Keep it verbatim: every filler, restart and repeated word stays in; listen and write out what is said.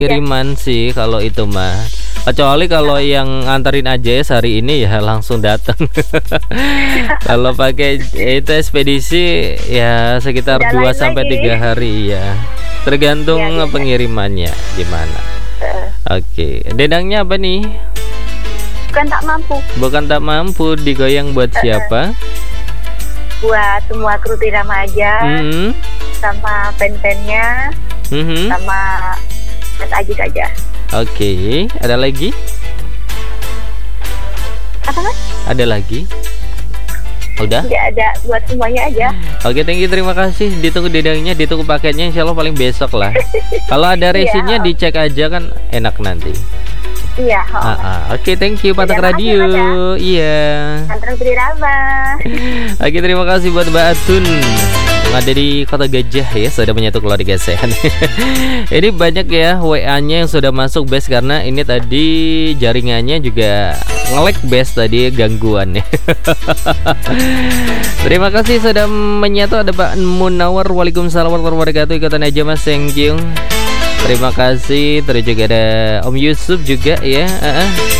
Ya. Kiriman sih kalau itu mah. Kecuali kalau yang nganterin aja ya hari ini ya langsung datang. Kalau pakai itu ekspedisi ya sekitar Udah dua lain sampai lagi. tiga hari ya. Tergantung Iya, iya. pengirimannya gimana. Eh, Oke, dedangnya apa nih? Bukan tak mampu Bukan tak mampu, digoyang buat siapa? buat semua kru Tirama aja, Hmm, sama fan-fannya, mhm. sama Mas Ajik aja. Oke, ada lagi? Apa Mas? Ada lagi? Udah? Tidak ada, buat semuanya aja. Oke, thank you, terima kasih. Ditunggu dedangnya, ditunggu paketnya, insya Allah paling besok lah. Kalau ada resinnya Iya. dicek aja kan enak nanti. Iya. Oh. Ah, ah. Oke, thank you Patak Dadah, makasih, Radio. Mas, ya. Iya. Antara Tirama. Oke, terima kasih buat Mbak Atun yang ada di Kota Gajah ya, sudah menyatu keluarga sehat. Ini banyak ya W A-nya yang sudah masuk best karena ini tadi jaringannya juga nge-lag best tadi gangguan ya. Terima kasih sudah menyatu. Ada Pak Munawar, waalaikumsalam warahmatullahi wabarakatuh. Ikutan aja Mas, thank you. Terima kasih. Terus juga ada Om Yusuf juga ya. Uh -uh.